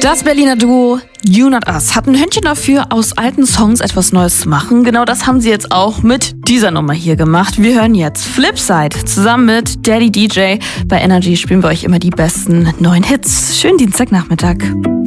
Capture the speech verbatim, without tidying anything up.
Das Berliner Duo You Not Us hat ein Händchen dafür, aus alten Songs etwas Neues zu machen. Genau das haben sie jetzt auch mit dieser Nummer hier gemacht. Wir hören jetzt Flipside zusammen mit Daddy D J. Bei Energy spielen wir euch immer die besten neuen Hits. Schönen Dienstagnachmittag.